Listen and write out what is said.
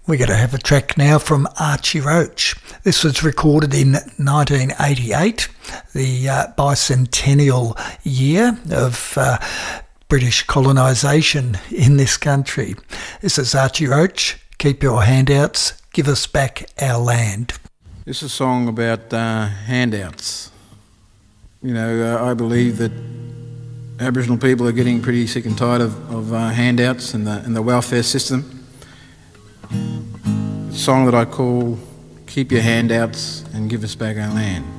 We're going to have a track now from Archie Roach. This was recorded in 1988, the bicentennial year of British colonisation in this country. This is Archie Roach, Keep Your Handouts, Give Us Back Our Land. This is a song about handouts. You know, I believe that Aboriginal people are getting pretty sick and tired of handouts and the welfare system. A song that I call Keep Your Handouts and Give Us Back Our Land.